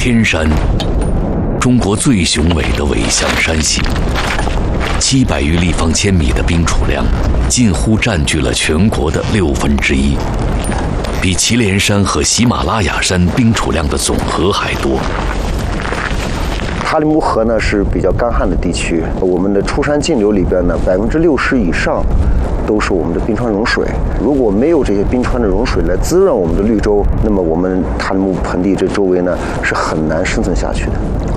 天山，中国最雄伟的尾象山系，700余立方千米的冰储量，近乎占据了全国的1/6，比祁连山和喜马拉雅山冰储量的总和还多。 塔里木河呢是比较干旱的地区，我们的出山径流里边呢60%以上都是我们的冰川融水。如果没有这些冰川的融水来滋润我们的绿洲，那么我们塔里木盆地这周围呢是很难生存下去的。